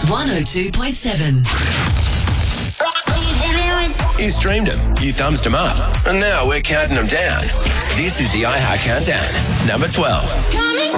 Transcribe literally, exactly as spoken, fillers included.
one oh two point seven. You streamed them, you thumbs them up, and now we're counting them down. This is the iHeart Countdown, number twelve. Coming